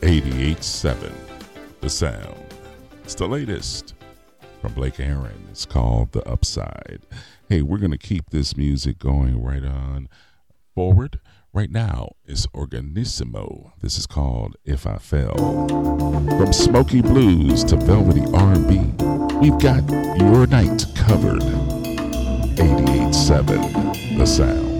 88.7 The Sound. It's the latest from Blake Aaron. It's called The Upside. Hey, we're going to keep this music going right on forward. Right now, it's Organissimo. This is called If I Fell. From Smoky Blues to Velvety R&B, we've got your night covered. 88.7 The Sound.